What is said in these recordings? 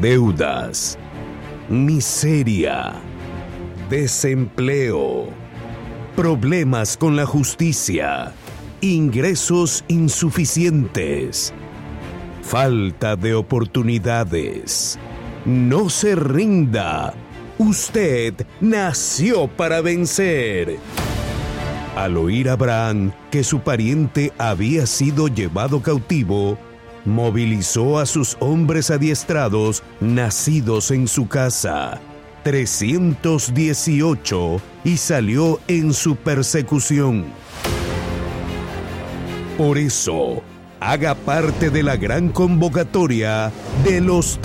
deudas, miseria, desempleo, problemas con la justicia, ingresos insuficientes, falta de oportunidades. No se rinda. Usted nació para vencer. Al oír Abraham que su pariente había sido llevado cautivo, movilizó a sus hombres adiestrados nacidos en su casa, 318, y salió en su persecución. Por eso, haga parte de la gran convocatoria de los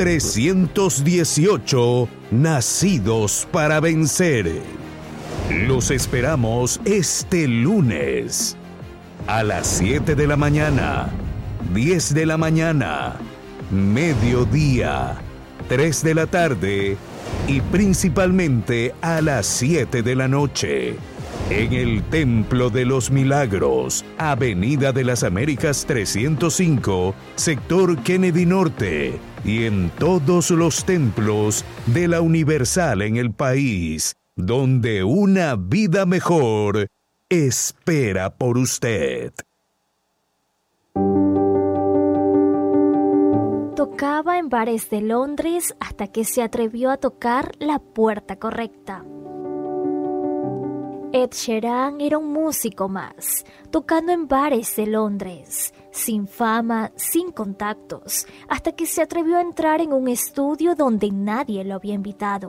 318 nacidos para vencer. Los esperamos este lunes a las 7 de la mañana, 10 de la mañana, mediodía, 3 de la tarde y principalmente a las 7 de la noche. En el Templo de los Milagros, Avenida de las Américas 305, sector Kennedy Norte, y en todos los templos de la Universal en el país, donde una vida mejor espera por usted. Tocaba en bares de Londres hasta que se atrevió a tocar la puerta correcta. Ed Sheeran era un músico más, tocando en bares de Londres, sin fama, sin contactos, hasta que se atrevió a entrar en un estudio donde nadie lo había invitado.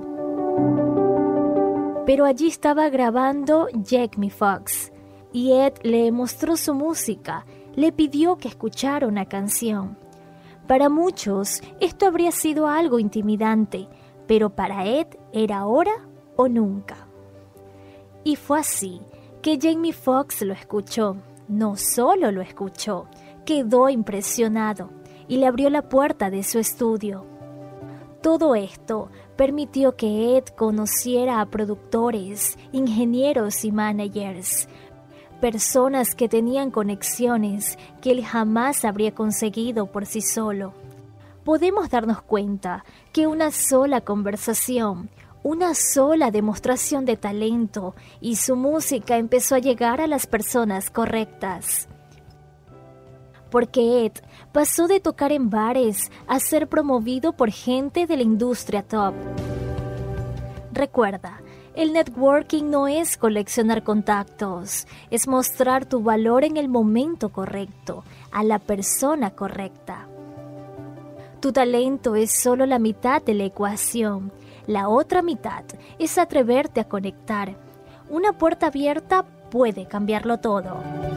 Pero allí estaba grabando Jamie Foxx, y Ed le mostró su música, le pidió que escuchara una canción. Para muchos, esto habría sido algo intimidante, pero para Ed era ahora o nunca. Y fue así que Jamie Foxx lo escuchó. No solo lo escuchó, quedó impresionado y le abrió la puerta de su estudio. Todo esto permitió que Ed conociera a productores, ingenieros y managers, personas que tenían conexiones que él jamás habría conseguido por sí solo. Podemos darnos cuenta que una sola conversación, una sola demostración de talento y su música empezó a llegar a las personas correctas. Porque Ed pasó de tocar en bares a ser promovido por gente de la industria top. Recuerda, el networking no es coleccionar contactos, es mostrar tu valor en el momento correcto, a la persona correcta. Tu talento es solo la mitad de la ecuación. La otra mitad es atreverte a conectar. Una puerta abierta puede cambiarlo todo.